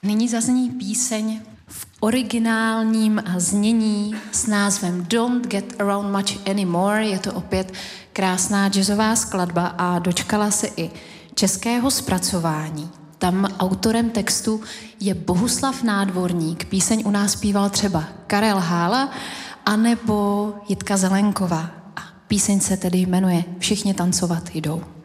Nyní zazní píseň v originálním znění s názvem Don't Get Around Much Anymore. Je to opět krásná jazzová skladba a dočkala se i českého zpracování. Tam autorem textu je Bohuslav Nádvorník. Píseň u nás zpíval třeba Karel Hála anebo Jitka Zelenková. A píseň se tedy jmenuje Všichni tancovat jdou.